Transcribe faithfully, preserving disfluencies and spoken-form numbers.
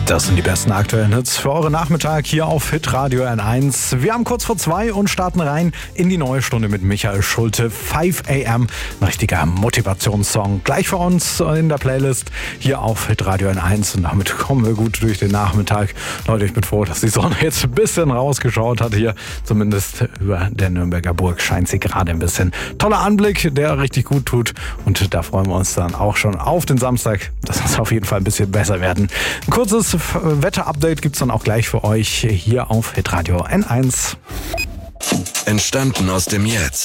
Das sind die besten aktuellen Hits für euren Nachmittag hier auf Hitradio N eins. Wir haben kurz vor zwei und starten rein in die neue Stunde mit Michael Schulte. five a m, ein richtiger Motivationssong. Gleich für uns in der Playlist hier auf Hitradio N eins. Und damit kommen wir gut durch den Nachmittag. Leute, ich bin froh, dass die Sonne jetzt ein bisschen rausgeschaut hat hier. Zumindest über der Nürnberger Burg scheint sie gerade ein bisschen. Toller Anblick, der richtig gut tut. Und da freuen wir uns dann auch schon auf den Samstag, dass es auf jeden Fall ein bisschen besser werden. Ein kurzes Wetter-Update gibt es dann auch gleich für euch hier auf Hitradio N eins. Entstanden aus dem Jetzt.